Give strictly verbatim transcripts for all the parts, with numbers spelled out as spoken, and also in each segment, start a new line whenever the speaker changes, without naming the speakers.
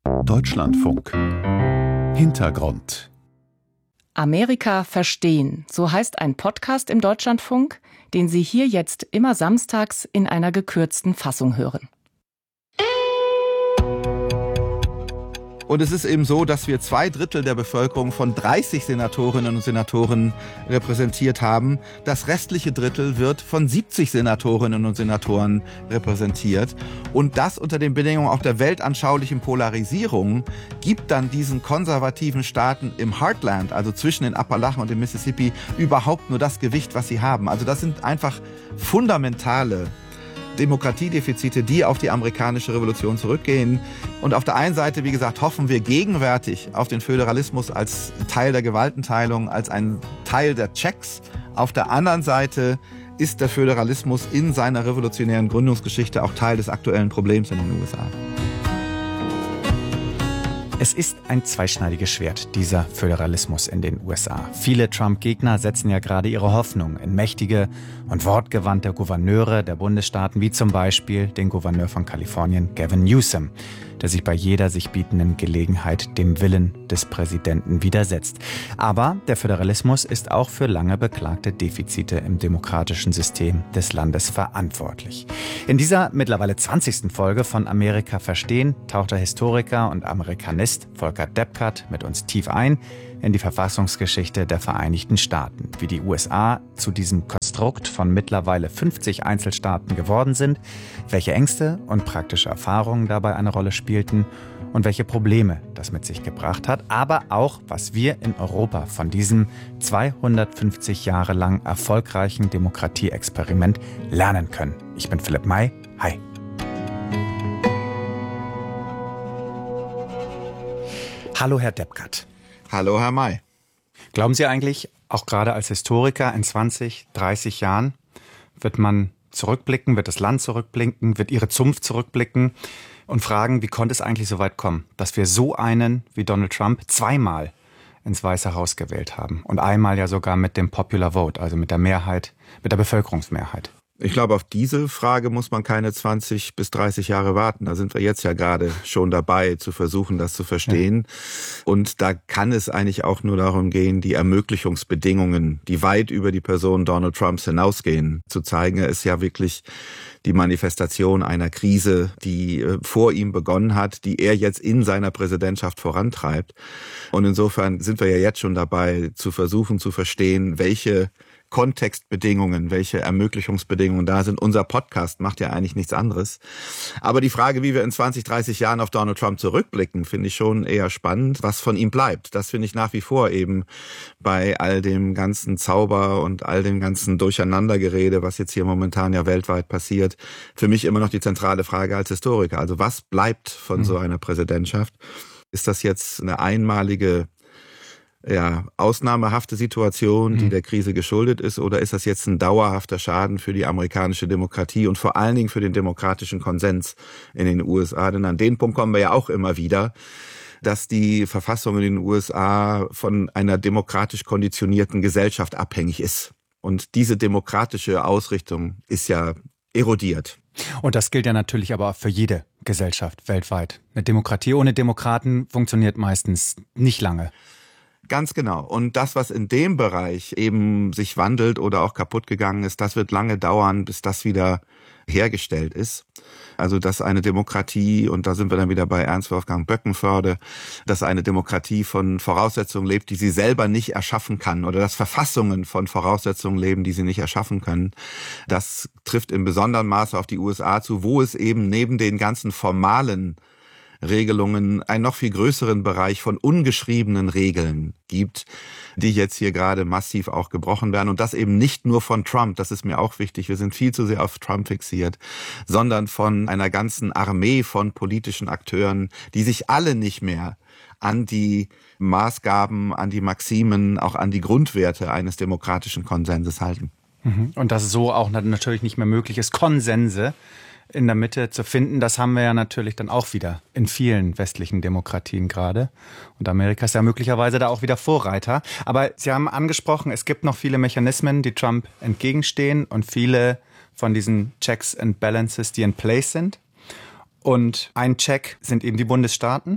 Deutschlandfunk. Hintergrund.
Amerika verstehen, so heißt ein Podcast im Deutschlandfunk, den Sie hier jetzt immer samstags in einer gekürzten Fassung hören.
Und es ist eben so, dass wir zwei Drittel der Bevölkerung von dreißig Senatorinnen und Senatoren repräsentiert haben. Das restliche Drittel wird von siebzig Senatorinnen und Senatoren repräsentiert. Und das unter den Bedingungen auch der weltanschaulichen Polarisierung gibt dann diesen konservativen Staaten im Heartland, also zwischen den Appalachen und dem Mississippi, überhaupt nur das Gewicht, was sie haben. Also das sind einfach fundamentale Demokratiedefizite, die auf die amerikanische Revolution zurückgehen. Und auf der einen Seite, wie gesagt, hoffen wir gegenwärtig auf den Föderalismus als Teil der Gewaltenteilung, als ein Teil der Checks. Auf der anderen Seite ist der Föderalismus in seiner revolutionären Gründungsgeschichte auch Teil des aktuellen Problems in den U S A.
Es ist ein zweischneidiges Schwert, dieser Föderalismus in den U S A. Viele Trump-Gegner setzen ja gerade ihre Hoffnung in mächtige und wortgewandte Gouverneure der Bundesstaaten, wie zum Beispiel den Gouverneur von Kalifornien, Gavin Newsom, der sich bei jeder sich bietenden Gelegenheit dem Willen des Präsidenten widersetzt. Aber der Föderalismus ist auch für lange beklagte Defizite im demokratischen System des Landes verantwortlich. In dieser mittlerweile zwanzigsten Folge von Amerika verstehen taucht der Historiker und Amerikanist Volker Deppkart mit uns tief ein in die Verfassungsgeschichte der Vereinigten Staaten, wie die U S A zu diesem Konstrukt von mittlerweile fünfzig Einzelstaaten geworden sind, welche Ängste und praktische Erfahrungen dabei eine Rolle spielten und welche Probleme das mit sich gebracht hat, aber auch, was wir in Europa von diesem zweihundertfünfzig Jahre lang erfolgreichen Demokratieexperiment lernen können. Ich bin Philipp May. Hi. Hallo, Herr Deppkart.
Hallo, Herr May.
Glauben Sie eigentlich, auch gerade als Historiker in zwanzig, dreißig Jahren, wird man zurückblicken, wird das Land zurückblicken, wird Ihre Zunft zurückblicken und fragen, wie konnte es eigentlich so weit kommen, dass wir so einen wie Donald Trump zweimal ins Weiße Haus gewählt haben und einmal ja sogar mit dem Popular Vote, also mit der Mehrheit, mit der Bevölkerungsmehrheit?
Ich glaube, auf diese Frage muss man keine zwanzig bis dreißig Jahre warten. Da sind wir jetzt ja gerade schon dabei, zu versuchen, das zu verstehen. Ja. Und da kann es eigentlich auch nur darum gehen, die Ermöglichungsbedingungen, die weit über die Person Donald Trumps hinausgehen, zu zeigen. Er ist ja wirklich die Manifestation einer Krise, die vor ihm begonnen hat, die er jetzt in seiner Präsidentschaft vorantreibt. Und insofern sind wir ja jetzt schon dabei, zu versuchen zu verstehen, welche Kontextbedingungen, welche Ermöglichungsbedingungen da sind. Unser Podcast macht ja eigentlich nichts anderes. Aber die Frage, wie wir in zwanzig, dreißig Jahren auf Donald Trump zurückblicken, finde ich schon eher spannend, was von ihm bleibt. Das finde ich nach wie vor eben bei all dem ganzen Zauber und all dem ganzen Durcheinandergerede, was jetzt hier momentan ja weltweit passiert, für mich immer noch die zentrale Frage als Historiker. Also was bleibt von mhm. so einer Präsidentschaft? Ist das jetzt eine einmalige Ja, ausnahmehafte Situation, die der Krise geschuldet ist, oder ist das jetzt ein dauerhafter Schaden für die amerikanische Demokratie und vor allen Dingen für den demokratischen Konsens in den U S A? Denn an den Punkt kommen wir ja auch immer wieder, dass die Verfassung in den U S A von einer demokratisch konditionierten Gesellschaft abhängig ist. Und diese demokratische Ausrichtung ist ja erodiert.
Und das gilt ja natürlich aber für jede Gesellschaft weltweit. Eine Demokratie ohne Demokraten funktioniert meistens nicht lange.
Ganz genau. Und das, was in dem Bereich eben sich wandelt oder auch kaputt gegangen ist, das wird lange dauern, bis das wieder hergestellt ist. Also, dass eine Demokratie, und da sind wir dann wieder bei Ernst Wolfgang Böckenförde, dass eine Demokratie von Voraussetzungen lebt, die sie selber nicht erschaffen kann, oder dass Verfassungen von Voraussetzungen leben, die sie nicht erschaffen können. Das trifft in besonderem Maße auf die U S A zu, wo es eben neben den ganzen formalen Regelungen einen noch viel größeren Bereich von ungeschriebenen Regeln gibt, die jetzt hier gerade massiv auch gebrochen werden. Und das eben nicht nur von Trump, das ist mir auch wichtig, wir sind viel zu sehr auf Trump fixiert, sondern von einer ganzen Armee von politischen Akteuren, die sich alle nicht mehr an die Maßgaben, an die Maximen, auch an die Grundwerte eines demokratischen Konsenses halten.
Und dass es so auch natürlich nicht mehr möglich ist, Konsense in der Mitte zu finden, das haben wir ja natürlich dann auch wieder in vielen westlichen Demokratien gerade. Und Amerika ist ja möglicherweise da auch wieder Vorreiter. Aber Sie haben angesprochen, es gibt noch viele Mechanismen, die Trump entgegenstehen und viele von diesen Checks and Balances, die in place sind. Und ein Check sind eben die Bundesstaaten.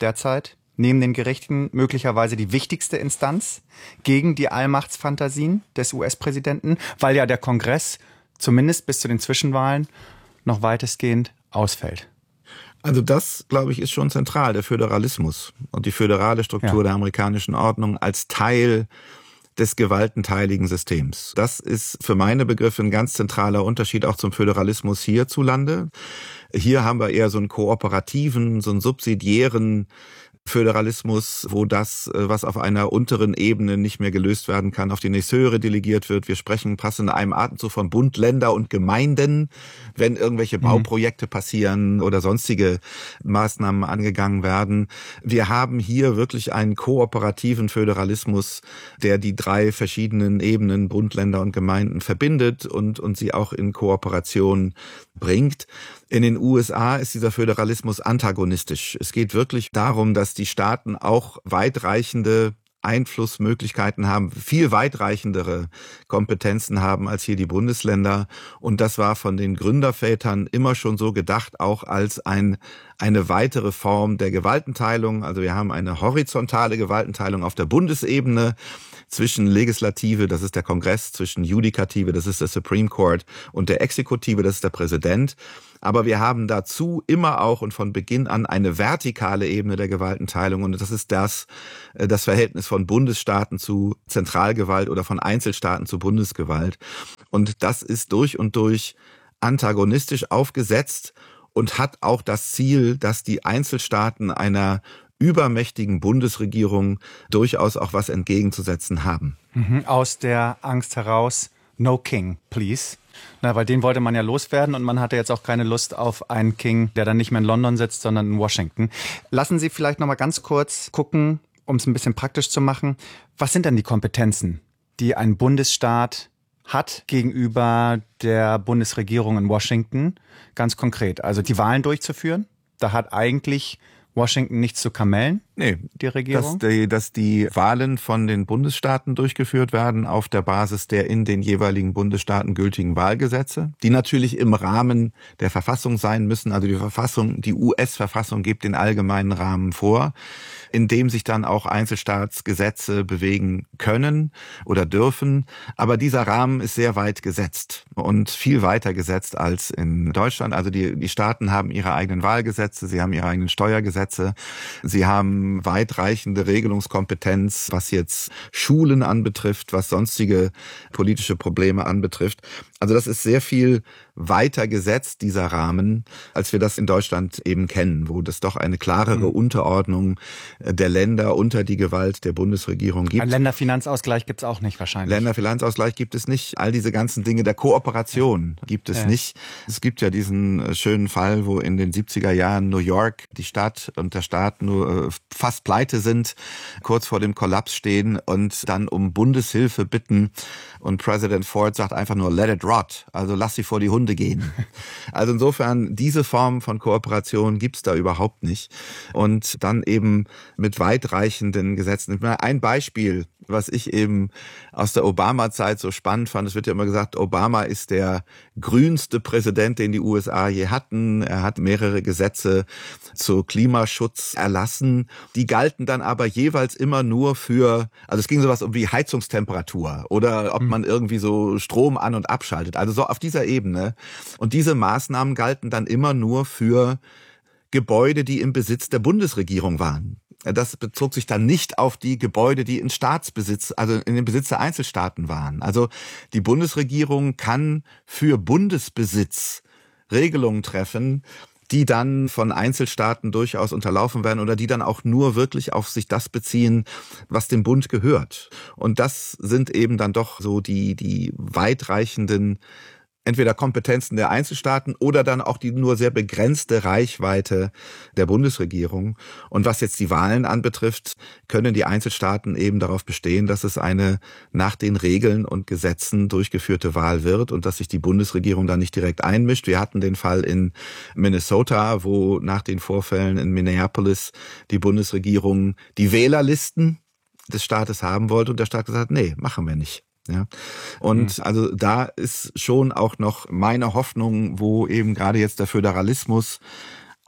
derzeit neben den Gerichten möglicherweise die wichtigste Instanz gegen die Allmachtsfantasien des U S-Präsidenten, weil ja der Kongress zumindest bis zu den Zwischenwahlen noch weitestgehend ausfällt.
Also das, glaube ich, ist schon zentral, der Föderalismus und die föderale Struktur ja. der amerikanischen Ordnung als Teil des gewaltenteiligen Systems. Das ist für meine Begriffe ein ganz zentraler Unterschied auch zum Föderalismus hierzulande. Hier haben wir eher so einen kooperativen, so einen subsidiären Föderalismus, wo das, was auf einer unteren Ebene nicht mehr gelöst werden kann, auf die nächste höhere delegiert wird. Wir sprechen passend in einem Atemzug von Bund, Länder und Gemeinden, wenn irgendwelche Bauprojekte passieren oder sonstige Maßnahmen angegangen werden. Wir haben hier wirklich einen kooperativen Föderalismus, der die drei verschiedenen Ebenen, Bund, Länder und Gemeinden, verbindet und, und sie auch in Kooperation bringt. In den U S A ist dieser Föderalismus antagonistisch. Es geht wirklich darum, dass die Staaten auch weitreichende Einflussmöglichkeiten haben, viel weitreichendere Kompetenzen haben als hier die Bundesländer. Und das war von den Gründervätern immer schon so gedacht, auch als ein, eine weitere Form der Gewaltenteilung. Also wir haben eine horizontale Gewaltenteilung auf der Bundesebene zwischen Legislative, das ist der Kongress, zwischen Judikative, das ist der Supreme Court, und der Exekutive, das ist der Präsident. Aber wir haben dazu immer auch und von Beginn an eine vertikale Ebene der Gewaltenteilung. Und das ist das, das Verhältnis von Bundesstaaten zu Zentralgewalt oder von Einzelstaaten zu Bundesgewalt. Und das ist durch und durch antagonistisch aufgesetzt und hat auch das Ziel, dass die Einzelstaaten einer übermächtigen Bundesregierung durchaus auch was entgegenzusetzen haben.
Mhm, aus der Angst heraus, no king, please. Na, weil den wollte man ja loswerden und man hatte jetzt auch keine Lust auf einen King, der dann nicht mehr in London sitzt, sondern in Washington. Lassen Sie vielleicht noch mal ganz kurz gucken, um es ein bisschen praktisch zu machen. Was sind denn die Kompetenzen, die ein Bundesstaat hat gegenüber der Bundesregierung in Washington? Ganz konkret, also die Wahlen durchzuführen. Da hat eigentlich Washington nichts zu kamellen?
Nee,
die Regierung?
Dass die, dass die Wahlen von den Bundesstaaten durchgeführt werden auf der Basis der in den jeweiligen Bundesstaaten gültigen Wahlgesetze, die natürlich im Rahmen der Verfassung sein müssen. Also die Verfassung, die U S-Verfassung gibt den allgemeinen Rahmen vor, in dem sich dann auch Einzelstaatsgesetze bewegen können oder dürfen. Aber dieser Rahmen ist sehr weit gesetzt und viel weiter gesetzt als in Deutschland. Also die, die Staaten haben ihre eigenen Wahlgesetze, sie haben ihre eigenen Steuergesetze, sie haben weitreichende Regelungskompetenz, was jetzt Schulen anbetrifft, was sonstige politische Probleme anbetrifft. Also das ist sehr viel weiter gesetzt, dieser Rahmen, als wir das in Deutschland eben kennen, wo das doch eine klarere mhm. Unterordnung der Länder unter die Gewalt der Bundesregierung gibt.
Ein Länderfinanzausgleich gibt es auch nicht wahrscheinlich.
Länderfinanzausgleich gibt es nicht. All diese ganzen Dinge der Kooperation ja. gibt es ja. nicht. Es gibt ja diesen schönen Fall, wo in den siebziger Jahren New York die Stadt und der Staat nur fast pleite sind, kurz vor dem Kollaps stehen und dann um Bundeshilfe bitten. Und Präsident Ford sagt einfach nur, let it rot, also lass sie vor die Hunde gehen. Also insofern, diese Form von Kooperation gibt's da überhaupt nicht. Und dann eben mit weitreichenden Gesetzen. Ein Beispiel, was ich eben aus der Obama-Zeit so spannend fand, es wird ja immer gesagt, Obama ist der grünste Präsident, den die U S A je hatten. Er hat mehrere Gesetze zu Klimaschutz erlassen. Die galten dann aber jeweils immer nur für, also es ging sowas um wie Heizungstemperatur oder ob man irgendwie so Strom an- und abschaltet. Also so auf dieser Ebene. Und diese Maßnahmen galten dann immer nur für Gebäude, die im Besitz der Bundesregierung waren. Das bezog sich dann nicht auf die Gebäude, die in Staatsbesitz, also in dem Besitz der Einzelstaaten waren. Also die Bundesregierung kann für Bundesbesitz Regelungen treffen, die dann von Einzelstaaten durchaus unterlaufen werden oder die dann auch nur wirklich auf sich das beziehen, was dem Bund gehört. Und das sind eben dann doch so die, die weitreichenden entweder Kompetenzen der Einzelstaaten oder dann auch die nur sehr begrenzte Reichweite der Bundesregierung. Und was jetzt die Wahlen anbetrifft, können die Einzelstaaten eben darauf bestehen, dass es eine nach den Regeln und Gesetzen durchgeführte Wahl wird und dass sich die Bundesregierung da nicht direkt einmischt. Wir hatten den Fall in Minnesota, wo nach den Vorfällen in Minneapolis die Bundesregierung die Wählerlisten des Staates haben wollte und der Staat gesagt hat, nee, machen wir nicht. Ja. Und mhm. also da ist schon auch noch meine Hoffnung, wo eben gerade jetzt der Föderalismus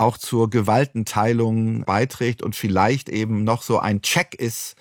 auch zur Gewaltenteilung beiträgt und vielleicht eben noch so ein Check ist,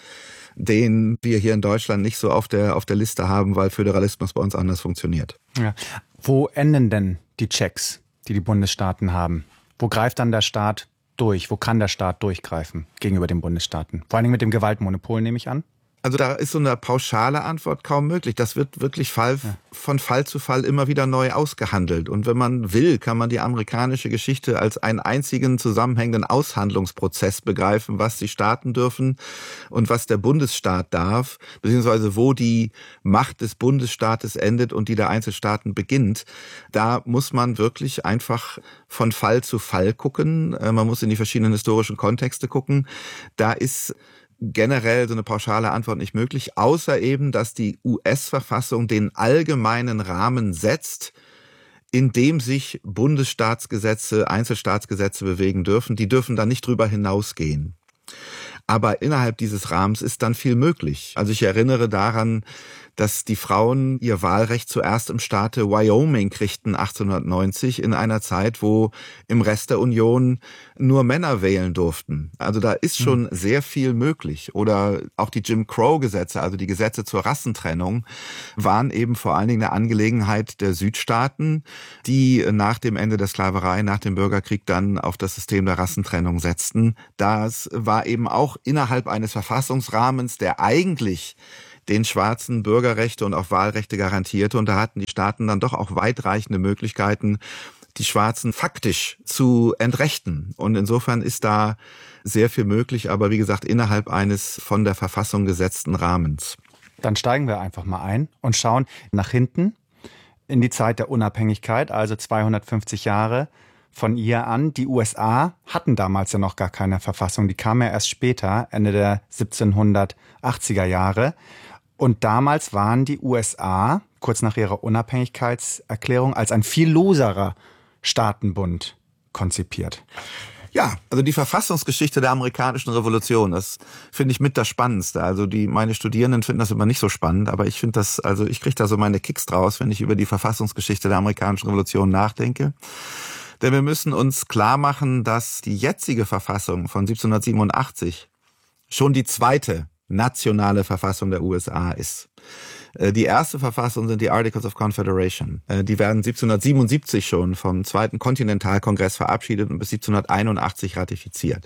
den wir hier in Deutschland nicht so auf der, auf der Liste haben, weil Föderalismus bei uns anders funktioniert.
Ja. Wo enden denn die Checks, die die Bundesstaaten haben? Wo greift dann der Staat durch? Wo kann der Staat durchgreifen gegenüber den Bundesstaaten? Vor allen Dingen mit dem Gewaltmonopol, nehme ich an.
Also da ist so eine pauschale Antwort kaum möglich. Das wird wirklich Fall, ja. von Fall zu Fall immer wieder neu ausgehandelt. Und wenn man will, kann man die amerikanische Geschichte als einen einzigen zusammenhängenden Aushandlungsprozess begreifen, was die Staaten dürfen und was der Bundesstaat darf, beziehungsweise wo die Macht des Bundesstaates endet und die der Einzelstaaten beginnt. Da muss man wirklich einfach von Fall zu Fall gucken. Man muss in die verschiedenen historischen Kontexte gucken. Da ist generell so eine pauschale Antwort nicht möglich, außer eben, dass die U S-Verfassung den allgemeinen Rahmen setzt, in dem sich Bundesstaatsgesetze, Einzelstaatsgesetze bewegen dürfen. Die dürfen dann nicht drüber hinausgehen. Aber innerhalb dieses Rahmens ist dann viel möglich. Also ich erinnere daran, dass die Frauen ihr Wahlrecht zuerst im Staate Wyoming kriegten achtzehnhundertneunzig, in einer Zeit, wo im Rest der Union nur Männer wählen durften. Also da ist schon sehr viel möglich. Oder auch die Jim Crow-Gesetze, also die Gesetze zur Rassentrennung, waren eben vor allen Dingen eine Angelegenheit der Südstaaten, die nach dem Ende der Sklaverei, nach dem Bürgerkrieg dann auf das System der Rassentrennung setzten. Das war eben auch innerhalb eines Verfassungsrahmens, der eigentlich den Schwarzen Bürgerrechte und auch Wahlrechte garantierte. Und da hatten die Staaten dann doch auch weitreichende Möglichkeiten, die Schwarzen faktisch zu entrechten. Und insofern ist da sehr viel möglich, aber wie gesagt, innerhalb eines von der Verfassung gesetzten Rahmens.
Dann steigen wir einfach mal ein und schauen nach hinten in die Zeit der Unabhängigkeit, also zweihundertfünfzig Jahre von ihr an. Die U S A hatten damals ja noch gar keine Verfassung, die kam ja erst später, Ende der siebzehnhundertachtziger Jahre. Und damals waren die U S A, kurz nach ihrer Unabhängigkeitserklärung, als ein viel loserer Staatenbund konzipiert.
Ja, also die Verfassungsgeschichte der amerikanischen Revolution, das finde ich mit das Spannendste. Also die meine Studierenden finden das immer nicht so spannend, aber ich finde das, also ich kriege da so meine Kicks draus, wenn ich über die Verfassungsgeschichte der amerikanischen Revolution nachdenke. Denn wir müssen uns klar machen, dass die jetzige Verfassung von siebzehnhundertsiebenundachtzig schon die zweite nationale Verfassung der U S A ist. Die erste Verfassung sind die Articles of Confederation. Die werden siebzehnhundertsiebenundsiebzig schon vom Zweiten Kontinentalkongress verabschiedet und bis siebzehnhunderteinundachtzig ratifiziert.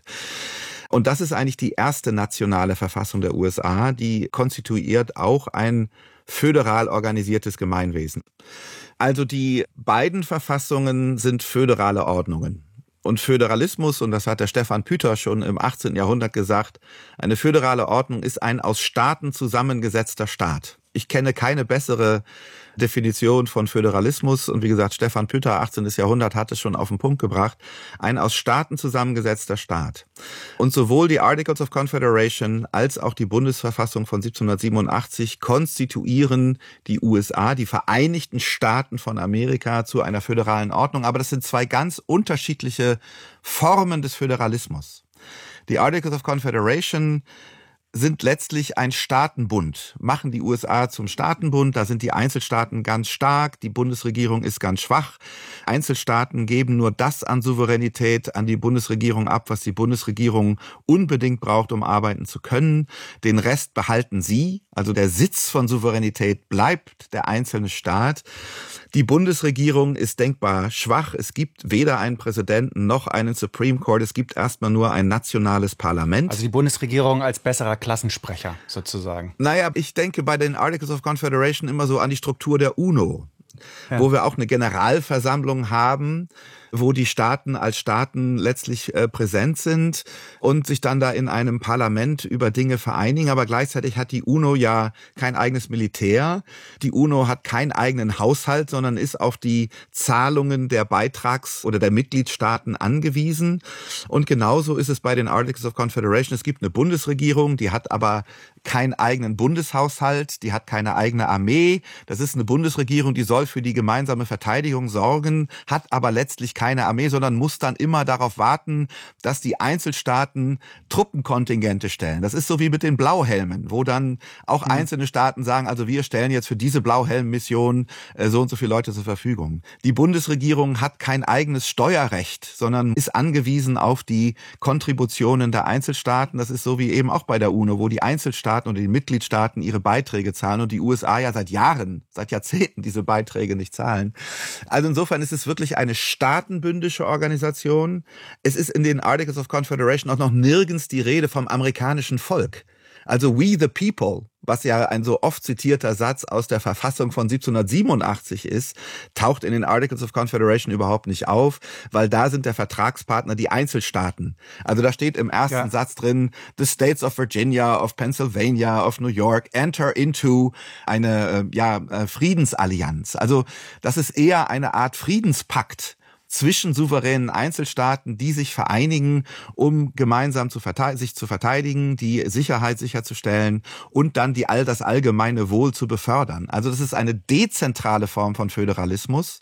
Und das ist eigentlich die erste nationale Verfassung der U S A, die konstituiert auch ein föderal organisiertes Gemeinwesen. Also die beiden Verfassungen sind föderale Ordnungen. Und Föderalismus, und das hat der Stefan Püter schon im achtzehnten Jahrhundert gesagt, eine föderale Ordnung ist ein aus Staaten zusammengesetzter Staat. Ich kenne keine bessere Definition von Föderalismus. Und wie gesagt, Stefan Püter, achtzehnten Jahrhundert, hat es schon auf den Punkt gebracht. Ein aus Staaten zusammengesetzter Staat. Und sowohl die Articles of Confederation als auch die Bundesverfassung von siebzehnhundertsiebenundachtzig konstituieren die U S A, die Vereinigten Staaten von Amerika, zu einer föderalen Ordnung. Aber das sind zwei ganz unterschiedliche Formen des Föderalismus. Die Articles of Confederation sind letztlich ein Staatenbund, machen die U S A zum Staatenbund. Da sind die Einzelstaaten ganz stark, die Bundesregierung ist ganz schwach. Einzelstaaten geben nur das an Souveränität an die Bundesregierung ab, was die Bundesregierung unbedingt braucht, um arbeiten zu können. Den Rest behalten sie, also der Sitz von Souveränität bleibt der einzelne Staat. Die Bundesregierung ist denkbar schwach. Es gibt weder einen Präsidenten noch einen Supreme Court. Es gibt erstmal nur ein nationales Parlament.
Also die Bundesregierung als besserer Klassensprecher sozusagen.
Naja, ich denke bei den Articles of Confederation immer so an die Struktur der UNO, ja, wo wir auch eine Generalversammlung haben, wo die Staaten als Staaten letztlich äh, präsent sind und sich dann da in einem Parlament über Dinge vereinigen. Aber gleichzeitig hat die UNO ja kein eigenes Militär. Die UNO hat keinen eigenen Haushalt, sondern ist auf die Zahlungen der Beitrags- oder der Mitgliedstaaten angewiesen. Und genauso ist es bei den Articles of Confederation. Es gibt eine Bundesregierung, die hat aber keinen eigenen Bundeshaushalt, die hat keine eigene Armee. Das ist eine Bundesregierung, die soll für die gemeinsame Verteidigung sorgen, hat aber letztlich keine Armee, sondern muss dann immer darauf warten, dass die Einzelstaaten Truppenkontingente stellen. Das ist so wie mit den Blauhelmen, wo dann auch mhm. einzelne Staaten sagen, also wir stellen jetzt für diese Blauhelm-Mission äh, so und so viele Leute zur Verfügung. Die Bundesregierung hat kein eigenes Steuerrecht, sondern ist angewiesen auf die Kontributionen der Einzelstaaten. Das ist so wie eben auch bei der UNO, wo die Einzelstaaten oder die Mitgliedstaaten ihre Beiträge zahlen und die U S A ja seit Jahren, seit Jahrzehnten diese Beiträge nicht zahlen. Also insofern ist es wirklich eine staatenbündische Organisation. Es ist in den Articles of Confederation auch noch nirgends die Rede vom amerikanischen Volk. Also we the people, was ja ein so oft zitierter Satz aus der Verfassung von siebzehnhundertsiebenundachtzig ist, taucht in den Articles of Confederation überhaupt nicht auf, weil da sind der Vertragspartner die Einzelstaaten. Also da steht im ersten ja. Satz drin, the states of Virginia, of Pennsylvania, of New York enter into eine ja, Friedensallianz. Also das ist eher eine Art Friedenspakt zwischen souveränen Einzelstaaten, die sich vereinigen, um gemeinsam zu verteidigen, sich zu verteidigen, die Sicherheit sicherzustellen und dann die all das allgemeine Wohl zu befördern. Also das ist eine dezentrale Form von Föderalismus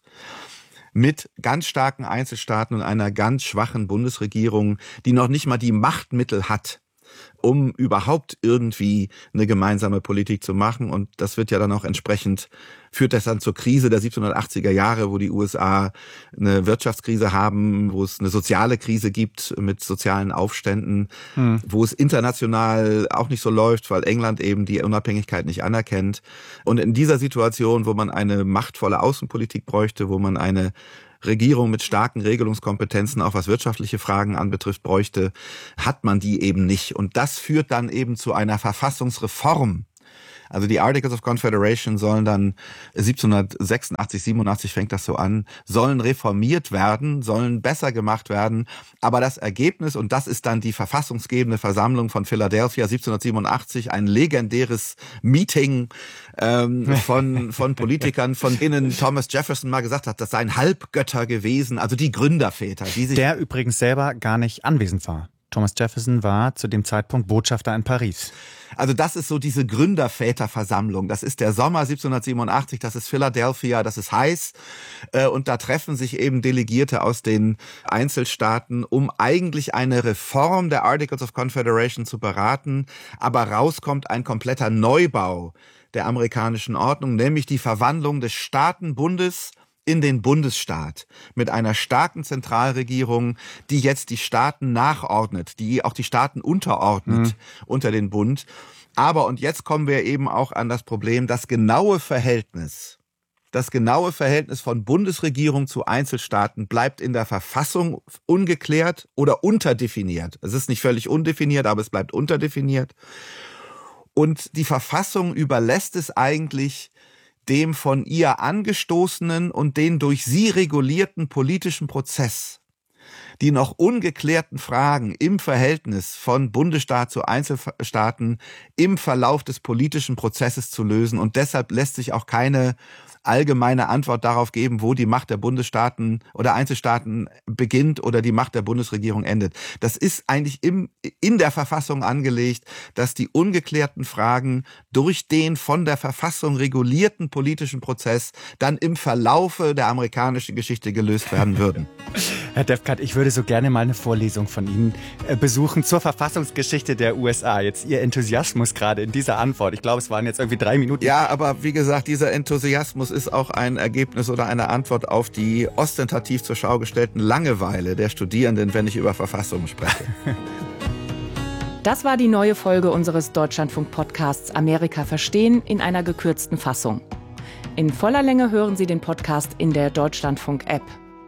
mit ganz starken Einzelstaaten und einer ganz schwachen Bundesregierung, die noch nicht mal die Machtmittel hat, um überhaupt irgendwie eine gemeinsame Politik zu machen. Und das wird ja dann auch entsprechend, führt das dann zur Krise der siebzehnhundertachtziger Jahre, wo die U S A eine Wirtschaftskrise haben, wo es eine soziale Krise gibt mit sozialen Aufständen, hm. wo es international auch nicht so läuft, weil England eben die Unabhängigkeit nicht anerkennt. Und in dieser Situation, wo man eine machtvolle Außenpolitik bräuchte, wo man eine Regierung mit starken Regelungskompetenzen, auch was wirtschaftliche Fragen anbetrifft, bräuchte, hat man die eben nicht. Und das führt dann eben zu einer Verfassungsreform. Also die Articles of Confederation sollen dann siebzehnhundertsechsundachtzig, siebenundachtzig fängt das so an, sollen reformiert werden, sollen besser gemacht werden. Aber das Ergebnis, und das ist dann die verfassungsgebende Versammlung von Philadelphia siebzehnhundertsiebenundachtzig, ein legendäres Meeting ähm, von, von Politikern, von denen Thomas Jefferson mal gesagt hat, das seien Halbgötter gewesen, also die Gründerväter. Die sich
Der übrigens selber gar nicht anwesend war. Thomas Jefferson war zu dem Zeitpunkt Botschafter in Paris.
Also das ist so diese Gründerväterversammlung. Das ist der Sommer siebzehnhundertsiebenundachtzig, das ist Philadelphia, das ist heiß. Und da treffen sich eben Delegierte aus den Einzelstaaten, um eigentlich eine Reform der Articles of Confederation zu beraten. Aber rauskommt ein kompletter Neubau der amerikanischen Ordnung, nämlich die Verwandlung des Staatenbundes in den Bundesstaat mit einer starken Zentralregierung, die jetzt die Staaten nachordnet, die auch die Staaten unterordnet mhm. unter den Bund. Aber, und jetzt kommen wir eben auch an das Problem, das genaue Verhältnis, das genaue Verhältnis von Bundesregierung zu Einzelstaaten bleibt in der Verfassung ungeklärt oder unterdefiniert. Es ist nicht völlig undefiniert, aber es bleibt unterdefiniert. Und die Verfassung überlässt es eigentlich dem von ihr angestoßenen und den durch sie regulierten politischen Prozess, die noch ungeklärten Fragen im Verhältnis von Bundesstaat zu Einzelstaaten im Verlauf des politischen Prozesses zu lösen. Und deshalb lässt sich auch keine allgemeine Antwort darauf geben, wo die Macht der Bundesstaaten oder Einzelstaaten beginnt oder die Macht der Bundesregierung endet. Das ist eigentlich im, in der Verfassung angelegt, dass die ungeklärten Fragen durch den von der Verfassung regulierten politischen Prozess dann im Verlaufe der amerikanischen Geschichte gelöst werden würden.
Herr Defkat, ich würde so gerne mal eine Vorlesung von Ihnen besuchen zur Verfassungsgeschichte der U S A. Jetzt Ihr Enthusiasmus gerade in dieser Antwort. Ich glaube, es waren jetzt irgendwie drei Minuten.
Ja, aber wie gesagt, dieser Enthusiasmus ist auch ein Ergebnis oder eine Antwort auf die ostentativ zur Schau gestellten Langeweile der Studierenden, wenn ich über Verfassungen spreche.
Das war die neue Folge unseres Deutschlandfunk-Podcasts Amerika verstehen in einer gekürzten Fassung. In voller Länge hören Sie den Podcast in der Deutschlandfunk-App.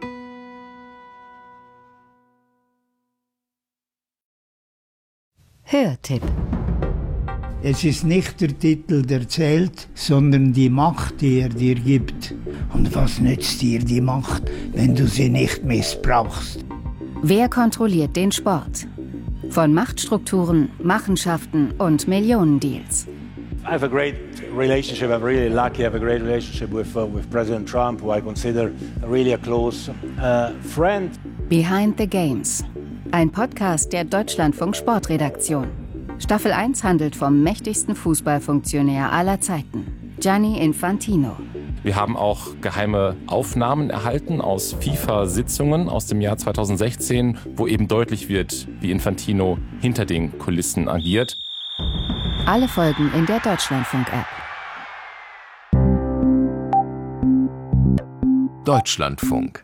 Hörtipp.
Es ist nicht der Titel, der zählt, sondern die Macht, die er dir gibt. Und was nützt dir die Macht, wenn du sie nicht missbrauchst?
Wer kontrolliert den Sport? Von Machtstrukturen, Machenschaften und Millionendeals.
I have a great relationship. I'm really lucky. I have a great relationship with uh, with President Trump, who I consider really a close uh, friend.
Behind the Games. Ein Podcast der Deutschlandfunk Sportredaktion. Staffel eins handelt vom mächtigsten Fußballfunktionär aller Zeiten, Gianni Infantino.
Wir haben auch geheime Aufnahmen erhalten aus FIFA-Sitzungen aus dem Jahr zweitausendsechzehn, wo eben deutlich wird, wie Infantino hinter den Kulissen agiert.
Alle Folgen in der Deutschlandfunk-App.
Deutschlandfunk.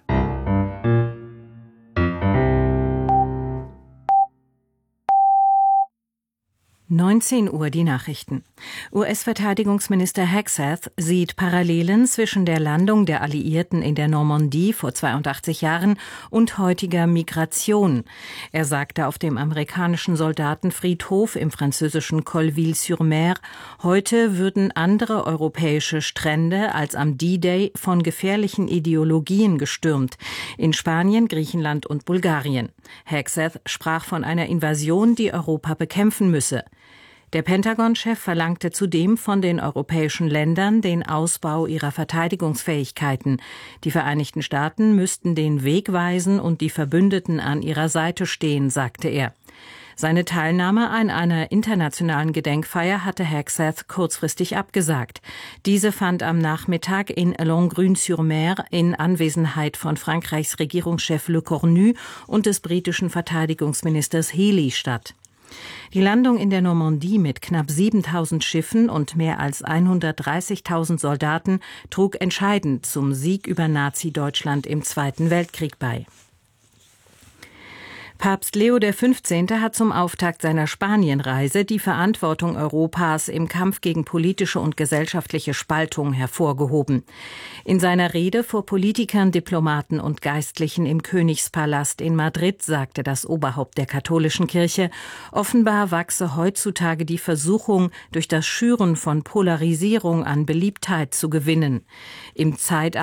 neunzehn Uhr die Nachrichten. U S-Verteidigungsminister Hegseth sieht Parallelen zwischen der Landung der Alliierten in der Normandie vor zweiundachtzig Jahren und heutiger Migration. Er sagte auf dem amerikanischen Soldatenfriedhof im französischen Colleville-sur-Mer, heute würden andere europäische Strände als am D-Day von gefährlichen Ideologien gestürmt. In Spanien, Griechenland und Bulgarien. Hegseth sprach von einer Invasion, die Europa bekämpfen müsse. Der Pentagon-Chef verlangte zudem von den europäischen Ländern den Ausbau ihrer Verteidigungsfähigkeiten. Die Vereinigten Staaten müssten den Weg weisen und die Verbündeten an ihrer Seite stehen, sagte er. Seine Teilnahme an einer internationalen Gedenkfeier hatte Hegseth kurzfristig abgesagt. Diese fand am Nachmittag in Langrune-sur-Mer in Anwesenheit von Frankreichs Regierungschef Le Cornu und des britischen Verteidigungsministers Healey statt. Die Landung in der Normandie mit knapp siebentausend Schiffen und mehr als hundertdreißigtausend Soldaten trug entscheidend zum Sieg über Nazi-Deutschland im Zweiten Weltkrieg bei. Papst Leo der Fünfzehnte hat zum Auftakt seiner Spanienreise die Verantwortung Europas im Kampf gegen politische und gesellschaftliche Spaltung hervorgehoben. In seiner Rede vor Politikern, Diplomaten und Geistlichen im Königspalast in Madrid sagte das Oberhaupt der katholischen Kirche, offenbar wachse heutzutage die Versuchung, durch das Schüren von Polarisierung an Beliebtheit zu gewinnen. Im Zeitalter